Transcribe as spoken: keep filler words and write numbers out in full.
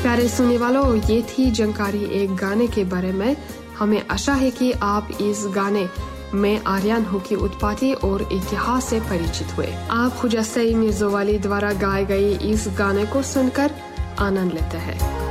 प्यारे सुनने वालों, ये थी जानकारी एक गाने के बारे में। हमें आशा है कि आप इस गाने में आर्यन हो की उत्पत्ति और इतिहास से परिचित हुए। आप खुजा सईद मिर्ज़ावाली द्वारा गाए गए इस गाने को सुनकर आनंद लेते हैं।